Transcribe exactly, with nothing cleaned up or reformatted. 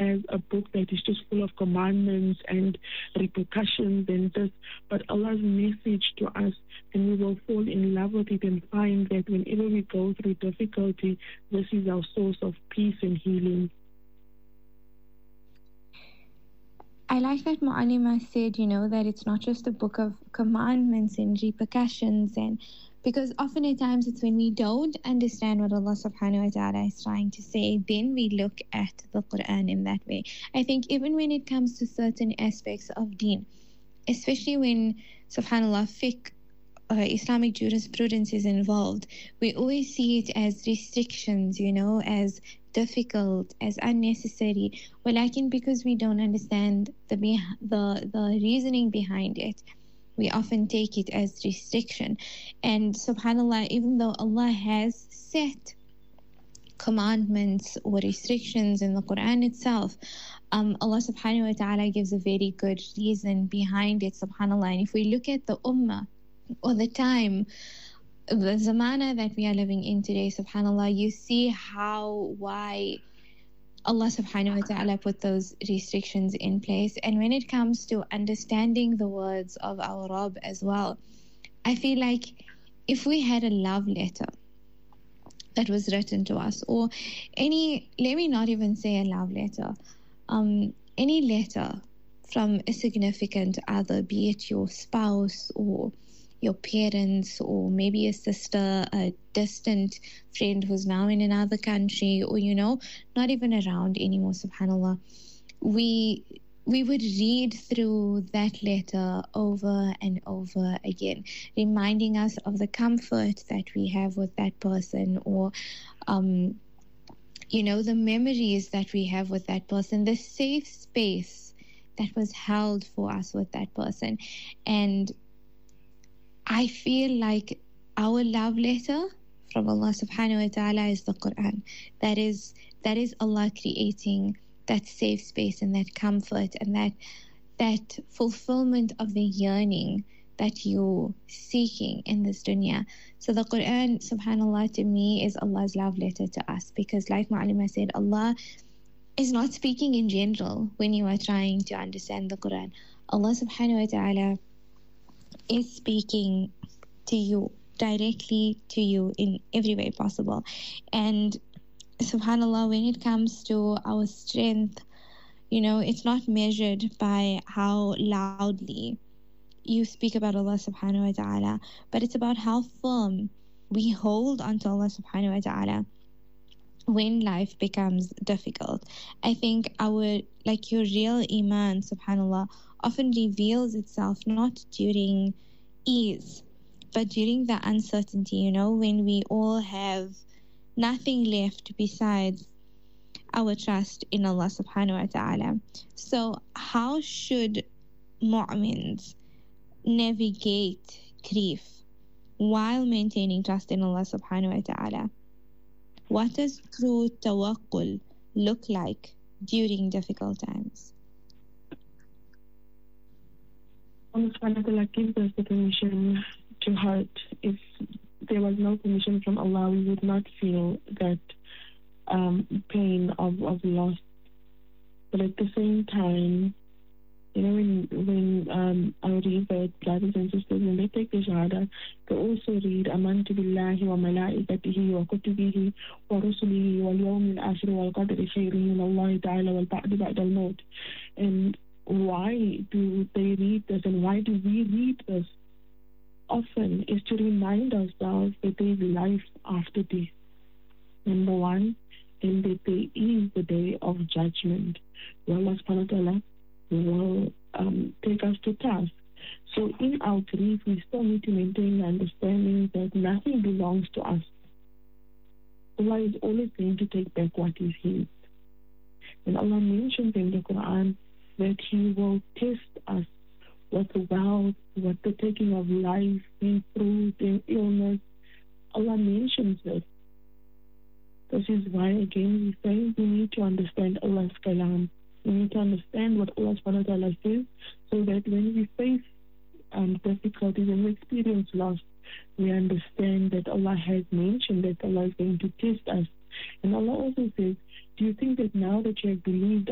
as a book that is just full of commandments and repercussions and this, but Allah's message to us, and we will fall in love with it and find that whenever we go through difficulty, this is our source of peace and healing. I like that Mu'allima said, you know, that it's not just a book of commandments and repercussions, and because often at times it's when we don't understand what Allah subhanahu wa ta'ala is trying to say, then we look at the Quran in that way. I think even when it comes to certain aspects of deen, especially when, subhanAllah, fiqh, uh, Islamic jurisprudence is involved, we always see it as restrictions, you know, as difficult, as unnecessary. Well, I think because we don't understand the the the reasoning behind it, we often take it as restriction. And subhanAllah, even though Allah has set commandments or restrictions in the Quran itself, um, Allah subhanahu wa ta'ala gives a very good reason behind it, subhanAllah. And if we look at the ummah or the time, the zamana that we are living in today, subhanAllah, you see how, why Allah subhanahu wa ta'ala put those restrictions in place. And when it comes to understanding the words of our Rabb as well, I feel like if we had a love letter that was written to us, or any, let me not even say a love letter, um, any letter from a significant other, be it your spouse or your parents, or maybe a sister, a distant friend who's now in another country, or, you know, not even around anymore, subhanAllah, we we would read through that letter over and over again, reminding us of the comfort that we have with that person, or um you know, the memories that we have with that person, the safe space that was held for us with that person. And I feel like our love letter from Allah subhanahu wa ta'ala is the Quran. That is that is Allah creating that safe space and that comfort and that that fulfillment of the yearning that you're seeking in this dunya. So the Quran, subhanAllah, to me is Allah's love letter to us, because like Mu'allima said, Allah is not speaking in general when you are trying to understand the Quran. Allah subhanahu wa ta'ala is speaking to you, directly to you in every way possible. And subhanAllah, when it comes to our strength, you know, it's not measured by how loudly you speak about Allah subhanahu wa ta'ala, but it's about how firm we hold onto Allah subhanahu wa ta'ala when life becomes difficult. I think our, like your real iman, subhanAllah, often reveals itself not during ease, but during the uncertainty, you know, when we all have nothing left besides our trust in Allah subhanahu wa ta'ala. So how should mu'mins navigate grief while maintaining trust in Allah subhanahu wa ta'ala? What does true tawakkul look like during difficult times? Allah subhanahu wa ta'ala gives us the permission to hurt. If there was no permission from Allah, we would not feel that um, pain of, of loss. But at the same time, you know, when when um, I read that brothers and sisters, when they take the shahada, they also read Amantu billahi wa malaikatihi wa kutubihi wa rusulihi wal yawmil akhir wal qadri khayrihi min Allah ta'ala wal ba'di ba'da al-maut. And why do they read this, and why do we read this often, is to remind ourselves that there is life after death, number one, and that there is the day of judgment, where Allah subhanahu wa ta'ala will um, take us to task. So in our grief, we still need to maintain the understanding that nothing belongs to us. Allah is always going to take back what is His. And Allah mentions in the Quran that He will test us with the wealth, with the taking of life, and fruit, and illness. Allah mentions it. This is why, again, we say we need to understand Allah's kalam. We need to understand what Allah subhanahu wa ta'ala says, so that when we face um, difficulties and we experience loss, we understand that Allah has mentioned that Allah is going to test us. And Allah also says, do you think that now that you have believed